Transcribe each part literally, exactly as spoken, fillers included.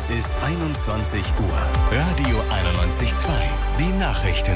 ist einundzwanzig Uhr. Radio einundneunzig Komma zwei. Die Nachrichten.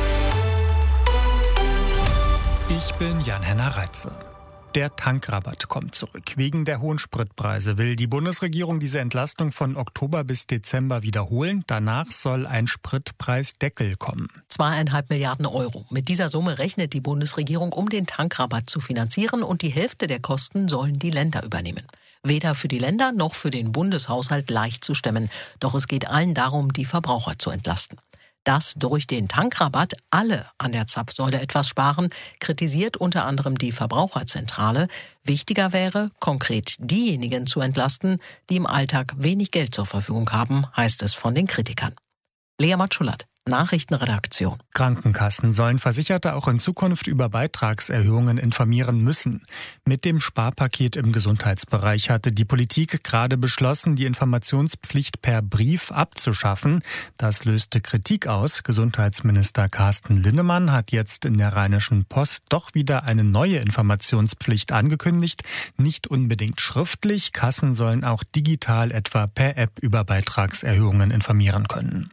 Ich bin Jan-Henner Reitze. Der Tankrabatt kommt zurück. Wegen der hohen Spritpreise will die Bundesregierung diese Entlastung von Oktober bis Dezember wiederholen. Danach soll ein Spritpreisdeckel kommen. Zweieinhalb Milliarden Euro. Mit dieser Summe rechnet die Bundesregierung, um den Tankrabatt zu finanzieren, und die Hälfte der Kosten sollen die Länder übernehmen. Weder für die Länder noch für den Bundeshaushalt leicht zu stemmen. Doch es geht allen darum, die Verbraucher zu entlasten. Dass durch den Tankrabatt alle an der Zapfsäule etwas sparen, kritisiert unter anderem die Verbraucherzentrale. Wichtiger wäre, konkret diejenigen zu entlasten, die im Alltag wenig Geld zur Verfügung haben, heißt es von den Kritikern. Lea Matschulat, Nachrichtenredaktion. Krankenkassen sollen Versicherte auch in Zukunft über Beitragserhöhungen informieren müssen. Mit dem Sparpaket im Gesundheitsbereich hatte die Politik gerade beschlossen, die Informationspflicht per Brief abzuschaffen. Das löste Kritik aus. Gesundheitsminister Carsten Linnemann hat jetzt in der Rheinischen Post doch wieder eine neue Informationspflicht angekündigt. Nicht unbedingt schriftlich. Kassen sollen auch digital, etwa per App, über Beitragserhöhungen informieren können.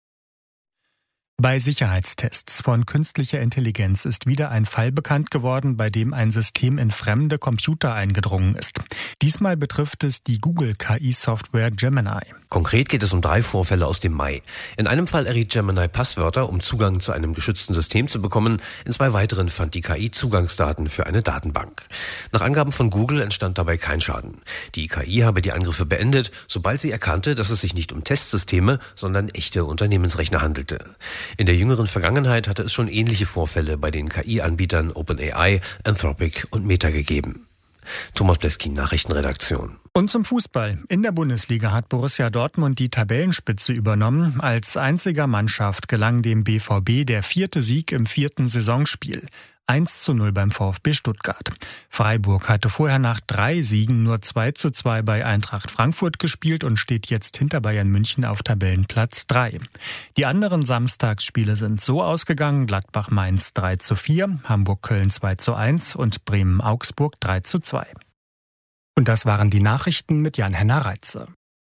Bei Sicherheitstests von künstlicher Intelligenz ist wieder ein Fall bekannt geworden, bei dem ein System in fremde Computer eingedrungen ist. Diesmal betrifft es die Google-K I-Software Gemini. Konkret geht es um drei Vorfälle aus dem Mai. In einem Fall erriet Gemini Passwörter, um Zugang zu einem geschützten System zu bekommen. In zwei weiteren fand die K I Zugangsdaten für eine Datenbank. Nach Angaben von Google entstand dabei kein Schaden. Die K I habe die Angriffe beendet, sobald sie erkannte, dass es sich nicht um Testsysteme, sondern echte Unternehmensrechner handelte. In der jüngeren Vergangenheit hatte es schon ähnliche Vorfälle bei den K I-Anbietern OpenAI, Anthropic und Meta gegeben. Thomas Bleskin, Nachrichtenredaktion. Und zum Fußball. In der Bundesliga hat Borussia Dortmund die Tabellenspitze übernommen. Als einziger Mannschaft gelang dem B V B der vierte Sieg im vierten Saisonspiel. eins zu null beim VfB Stuttgart. Freiburg hatte vorher nach drei Siegen nur zwei zu zwei bei Eintracht Frankfurt gespielt und steht jetzt hinter Bayern München auf Tabellenplatz drei. Die anderen Samstagsspiele sind so ausgegangen: Gladbach-Mainz drei zu vier, Hamburg-Köln zwei zu eins und Bremen-Augsburg drei zu zwei. Und das waren die Nachrichten mit Jan-Henner Reitze.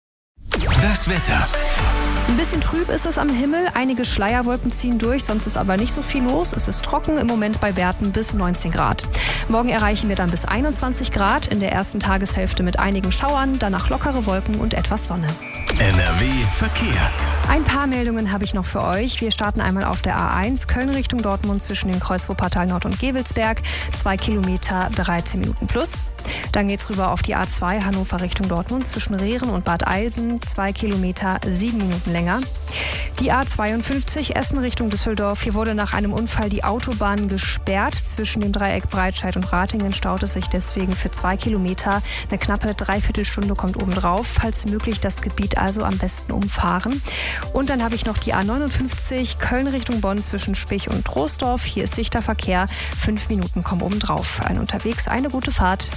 Das Wetter. Ein bisschen trüb ist es am Himmel, einige Schleierwolken ziehen durch, sonst ist aber nicht so viel los. Es ist trocken, im Moment bei Werten bis neunzehn Grad. Morgen erreichen wir dann bis einundzwanzig Grad, in der ersten Tageshälfte mit einigen Schauern, danach lockere Wolken und etwas Sonne. N R W Verkehr. Ein paar Meldungen habe ich noch für euch. Wir starten einmal auf der A eins, Köln Richtung Dortmund zwischen den Kreuz Wuppertal Nord und Gevelsberg. Zwei Kilometer, dreizehn Minuten plus. Dann geht's rüber auf die A zwei, Hannover Richtung Dortmund zwischen Rehren und Bad Eilsen. Zwei Kilometer, sieben Minuten länger. Die A zweiundfünfzig, Essen Richtung Düsseldorf. Hier wurde nach einem Unfall die Autobahn gesperrt. Zwischen dem Dreieck Breitscheid und Ratingen staut es sich deswegen für zwei Kilometer. Eine knappe Dreiviertelstunde kommt obendrauf. Falls möglich, das Gebiet also am besten umfahren. Und dann habe ich noch die A neunundfünfzig, Köln Richtung Bonn zwischen Spich und Troisdorf. Hier ist dichter Verkehr. Fünf Minuten kommen obendrauf. Allen unterwegs eine gute Fahrt.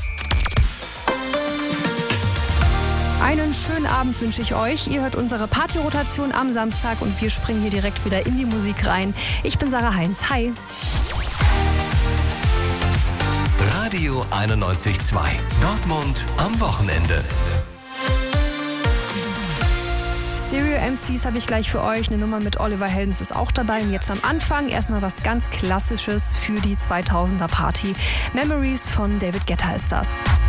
Einen schönen Abend wünsche ich euch. Ihr hört unsere Partyrotation am Samstag und wir springen hier direkt wieder in die Musik rein. Ich bin Sarah Heinz. Hi. Radio einundneunzig Komma zwei. Dortmund am Wochenende. Stereo M Cs habe ich gleich für euch. Eine Nummer mit Oliver Heldens ist auch dabei. Und jetzt am Anfang erstmal was ganz Klassisches für die zweitausender Party. Memories von David Guetta ist das.